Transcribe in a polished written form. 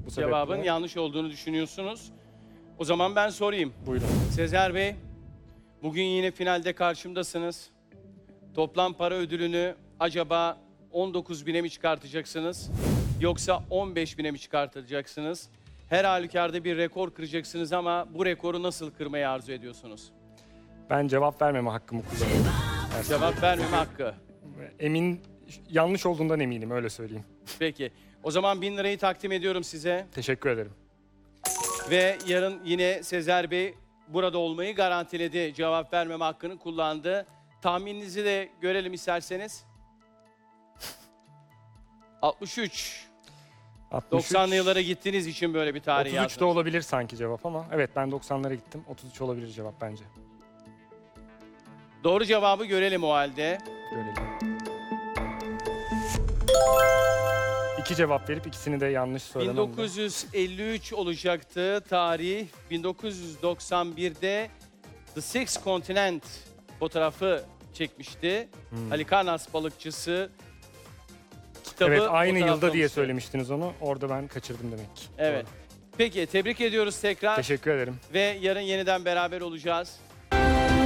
Bu sebeple. Cevabın yanlış olduğunu düşünüyorsunuz. O zaman ben sorayım. Buyurun. Sezer Bey, bugün yine finalde karşımdasınız. Toplam para ödülünü acaba 19.000'e mi çıkartacaksınız? Yoksa 15.000'e mi çıkartacaksınız? Her halükarda bir rekor kıracaksınız ama bu rekoru nasıl kırmayı arzu ediyorsunuz? Ben cevap vermeme hakkımı kullanıyorum. Cevap vermeme hakkı. Yanlış olduğundan eminim, öyle söyleyeyim. Peki. O zaman 1000 lirayı takdim ediyorum size. Teşekkür ederim. Ve yarın yine Sezer Bey burada olmayı garantiledi. Cevap vermeme hakkını kullandı. Tahmininizi de görelim isterseniz. 63. 63, 90'lı yıllara gittiğiniz için böyle bir tarih 33 de yazdınız. olabilir sanki cevap ama evet, ben 90'lara gittim. 33 olabilir cevap bence. Doğru cevabı görelim o halde. Görelim. 2 cevap verip ikisini de yanlış söylemem de. 1953 olacaktı tarih. 1991'de The Six Continent fotoğrafı çekmişti. Halikarnas balıkçısı kitabı Evet, aynı yılda diye fotoğraflamıştı. söylemiştiniz onu. Orada ben kaçırdım demek ki. Evet. Peki, tebrik ediyoruz tekrar. Teşekkür ederim. Ve yarın yeniden beraber olacağız.